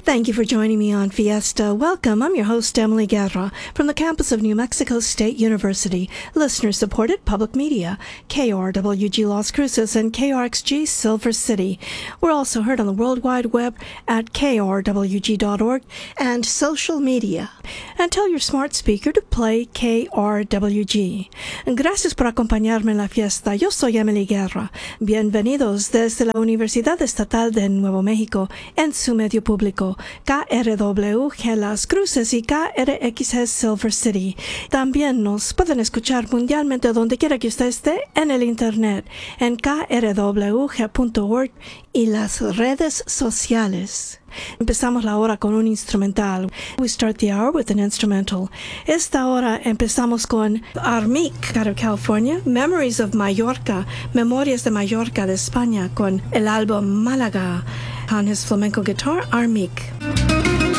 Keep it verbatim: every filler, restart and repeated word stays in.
Thank you for joining me on Fiesta. Welcome. I'm your host, Emily Guerra, from the campus of New Mexico State University, listener-supported public media, K R W G Las Cruces and K R X G Silver City. We're also heard on the World Wide Web at K R W G dot org and social media. And tell your smart speaker to play K R W G. Gracias por acompañarme en la fiesta. Yo soy Emily Guerra. Bienvenidos desde la Universidad Estatal de Nuevo México en su medio público, K R W G Las Cruces y K R X G Silver City. También nos pueden escuchar mundialmente donde quiera que usted esté en el Internet, en K R W G punto org y las redes sociales. Empezamos la hora con un instrumental. We start the hour with an instrumental. Esta hora empezamos con Armic, out of California, Memories of Mallorca, Memorias de Mallorca de España, con el álbum Málaga. On his flamenco guitar, Armic.